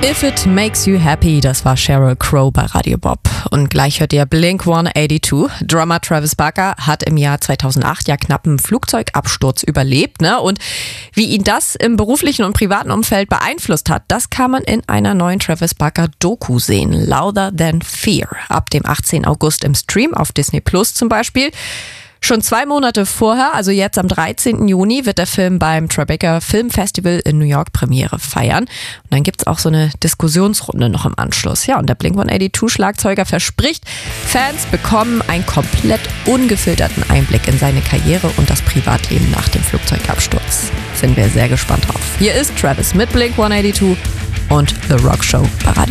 If It Makes You Happy, das war Sheryl Crow bei Radio Bob. Und gleich hört ihr Blink-182. Drummer Travis Barker hat im Jahr 2008 ja knapp einen Flugzeugabsturz überlebt, ne? Und wie ihn das im beruflichen und privaten Umfeld beeinflusst hat, das kann man in einer neuen Travis Barker Doku sehen. Louder Than Fear. Ab dem 18. August im Stream auf Disney Plus zum Beispiel. Schon 2 Monate vorher, also jetzt am 13. Juni, wird der Film beim Tribeca Film Festival in New York Premiere feiern. Und dann gibt's auch so eine Diskussionsrunde noch im Anschluss. Ja, und der Blink-182-Schlagzeuger verspricht, Fans bekommen einen komplett ungefilterten Einblick in seine Karriere und das Privatleben nach dem Flugzeugabsturz. Sind wir sehr gespannt drauf. Hier ist Travis mit Blink-182 und The Rock Show bei Radio.